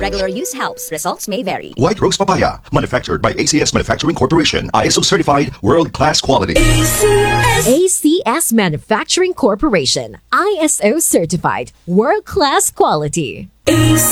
Regular use helps. Results may vary. White Rose Papaya, manufactured by ACS Manufacturing Corporation. ISO certified, world-class quality. ACS Manufacturing Corporation. ISO certified, world-class quality.